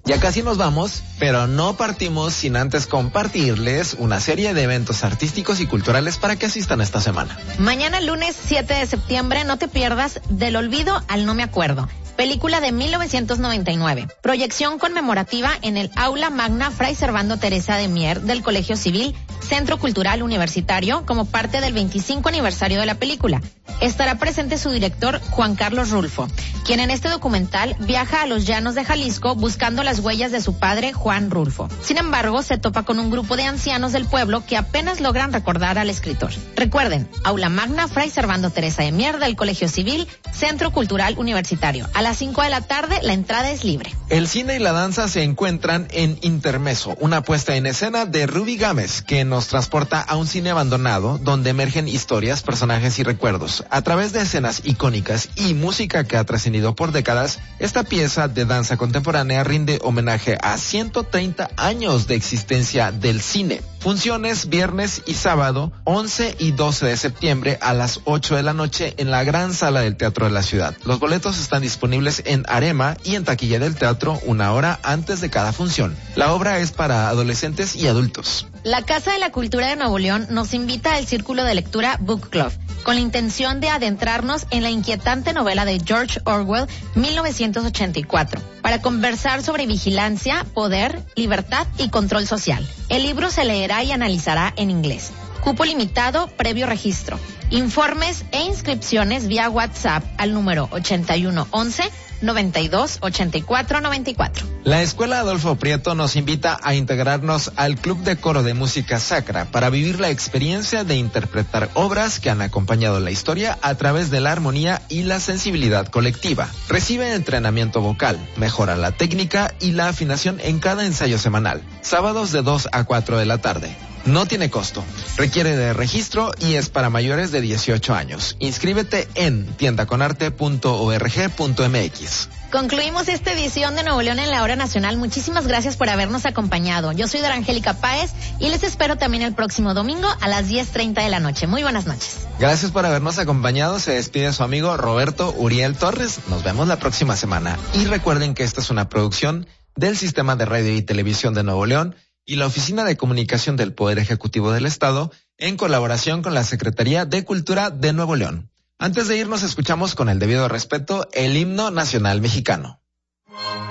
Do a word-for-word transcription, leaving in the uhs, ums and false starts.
Ya casi nos vamos, pero no partimos sin antes compartirles una serie de eventos artísticos y culturales para que asistan esta semana. Mañana lunes siete de septiembre no te pierdas Del Olvido al No Me Acuerdo, película de mil novecientos noventa y nueve. Proyección conmemorativa en el Aula Magna Fray Servando Teresa de Mier del Colegio Civil, Centro Cultural Universitario, como parte del veinticinco aniversario de la película. Estará presente su director, Juan Carlos Rulfo, quien en este documental viaja a los llanos de Jalisco buscando las huellas de su padre, Juan Rulfo. Sin embargo, se topa con un grupo de ancianos del pueblo que apenas logran recordar al escritor. Recuerden, Aula Magna Fray Servando Teresa de Mier del Colegio Civil, Centro Cultural Universitario. A las cinco de la tarde, la entrada es libre. El cine y la danza se encuentran en Intermeso, una puesta en escena de Ruby Gámez, que nos transporta a un cine abandonado donde emergen historias, personajes y recuerdos. A través de escenas icónicas y música que ha trascendido por décadas, esta pieza de danza contemporánea rinde homenaje a ciento treinta años de existencia del cine. Funciones viernes y sábado, once y doce de septiembre a las ocho de la noche en la gran sala del Teatro de la Ciudad. Los boletos están disponibles en Arema y en taquilla del teatro una hora antes de cada función. La obra es para adolescentes y adultos. La Casa de la Cultura de Nuevo León nos invita al Círculo de Lectura Book Club, con la intención de adentrarnos en la inquietante novela de George Orwell, mil novecientos ochenta y cuatro, para conversar sobre vigilancia, poder, libertad y control social. El libro se leerá y analizará en inglés. Cupo limitado, previo registro. Informes e inscripciones vía WhatsApp al número ochenta y uno once noventa y dos ochenta y cuatro noventa y cuatro. La Escuela Adolfo Prieto nos invita a integrarnos al Club de Coro de Música Sacra para vivir la experiencia de interpretar obras que han acompañado la historia a través de la armonía y la sensibilidad colectiva. Recibe entrenamiento vocal, mejora la técnica y la afinación en cada ensayo semanal. Sábados de dos a cuatro de la tarde. No tiene costo, requiere de registro y es para mayores de dieciocho años. Inscríbete en tiendaconarte punto org punto m x. Concluimos esta edición de Nuevo León en la Hora Nacional. Muchísimas gracias por habernos acompañado. Yo soy Dora Angélica Páez y les espero también el próximo domingo a las diez treinta de la noche. Muy buenas noches. Gracias por habernos acompañado. Se despide su amigo Roberto Uriel Torres. Nos vemos la próxima semana. Y recuerden que esta es una producción del Sistema de Radio y Televisión de Nuevo León y la Oficina de Comunicación del Poder Ejecutivo del Estado, en colaboración con la Secretaría de Cultura de Nuevo León. Antes de irnos, escuchamos con el debido respeto el himno nacional mexicano.